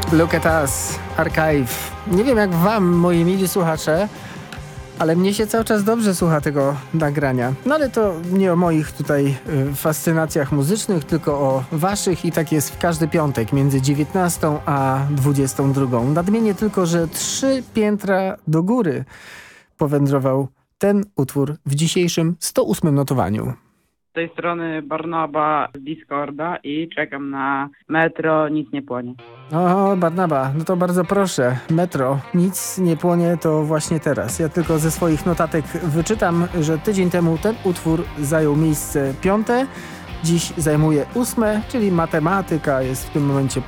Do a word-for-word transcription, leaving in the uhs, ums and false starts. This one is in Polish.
Look at Us, Archive. Nie wiem jak wam, moi mili słuchacze, ale mnie się cały czas dobrze słucha tego nagrania. No ale to nie o moich tutaj y, fascynacjach muzycznych, tylko o waszych i tak jest w każdy piątek między dziewiętnastą a dwudziestą drugą. Nadmienię tylko, że trzy piętra do góry powędrował ten utwór w dzisiejszym sto ósmym notowaniu. Z tej strony Barnaba z Discorda i czekam na Metro, nic nie płonie. O, Barnaba, no to bardzo proszę. Metro, nic nie płonie to właśnie teraz. Ja tylko ze swoich notatek wyczytam, że tydzień temu ten utwór zajął miejsce piąte, dziś zajmuje ósme, czyli matematyka jest w tym momencie